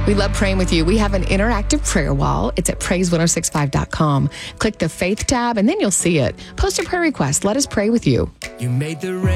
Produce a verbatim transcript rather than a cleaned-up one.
We love praying with you. We have an interactive prayer wall. It's at praise ten sixty-five dot com. Click the faith tab and then you'll see it. Post a prayer request. Let us pray with you. You made the